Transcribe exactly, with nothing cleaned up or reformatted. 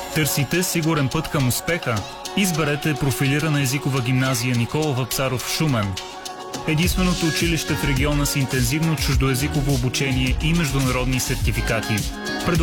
Търсите сигурен път към успеха? Изберете профилирана езикова гимназия Никола Вапцаров в Шумен. Единственото училище в региона с интензивно чуждоезиково обучение и международни сертификати.